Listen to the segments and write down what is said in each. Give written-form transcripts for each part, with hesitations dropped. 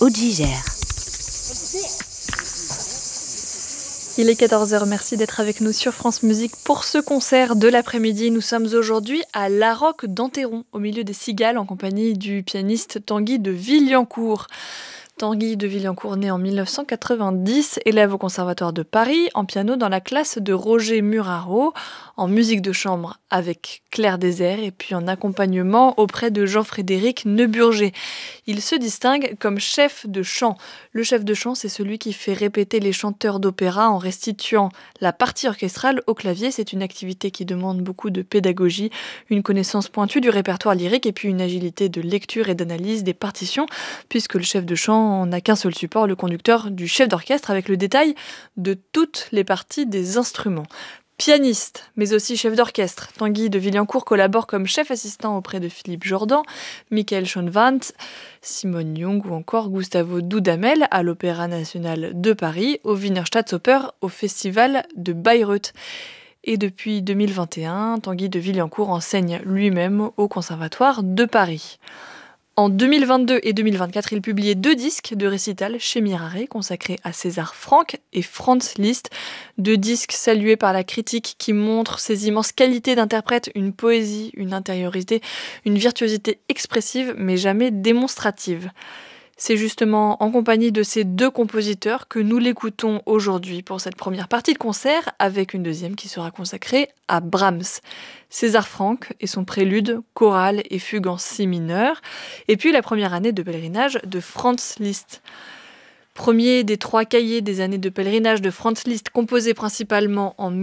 Haute-Gigère. Il est 14h, merci d'être avec nous sur France Musique pour ce concert de l'après-midi. Nous sommes aujourd'hui à La Roque d'Enterron, au milieu des Cigales, en compagnie du pianiste Tanguy de Villancourt. Tanguy de Villancourt, né en 1990, élève au Conservatoire de Paris, en piano dans la classe de Roger Muraro, en musique de chambre avec Claire Désert et puis en accompagnement auprès de Jean-Frédéric Neuburger. Il se distingue comme chef de chant. Le chef de chant, c'est celui qui fait répéter les chanteurs d'opéra en restituant la partie orchestrale au clavier. C'est une activité qui demande beaucoup de pédagogie, une connaissance pointue du répertoire lyrique et puis une agilité de lecture et d'analyse des partitions, puisque le chef de chant n'a qu'un seul support, le conducteur du chef d'orchestre, avec le détail de toutes les parties des instruments. Pianiste, mais aussi chef d'orchestre, Tanguy de Villancourt collabore comme chef assistant auprès de Philippe Jordan, Michael Schoenwandt, Simone Young ou encore Gustavo Dudamel à l'Opéra National de Paris, au Wiener Staatsoper, au Festival de Bayreuth. Et depuis 2021, Tanguy de Villancourt enseigne lui-même au Conservatoire de Paris. En 2022 et 2024, il publiait 2 disques de récital chez Miraré consacrés à César Franck et Franz Liszt. 2 disques salués par la critique qui montrent ses immenses qualités d'interprète, une poésie, une intériorité, une virtuosité expressive mais jamais démonstrative. C'est justement en compagnie de ces 2 compositeurs que nous l'écoutons aujourd'hui pour cette première partie de concert, avec une deuxième qui sera consacrée à Brahms. César Franck et son prélude, chorale et fugue en si mineur, et puis la première année de pèlerinage de Franz Liszt. Premier des 3 cahiers des années de pèlerinage de Franz Liszt, composés principalement en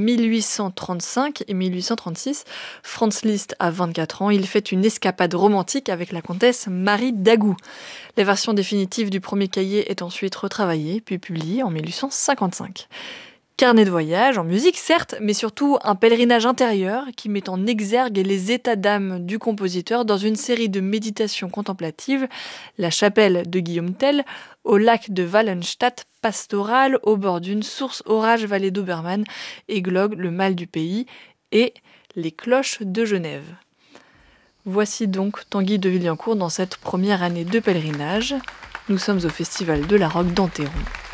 1835 et 1836. Franz Liszt a 24 ans, il fait une escapade romantique avec la comtesse Marie d'Agoult. La version définitive du premier cahier est ensuite retravaillée, puis publiée en 1855. Carnet de voyage, en musique certes, mais surtout un pèlerinage intérieur qui met en exergue les états d'âme du compositeur dans une série de méditations contemplatives, la chapelle de Guillaume Tell, au lac de Wallenstadt, pastoral, au bord d'une source, orage, vallée d'Obermann, églogue, le mal du pays, et les cloches de Genève. Voici donc Tanguy de Villancourt dans cette première année de pèlerinage. Nous sommes au Festival de La Roque d'Enterron.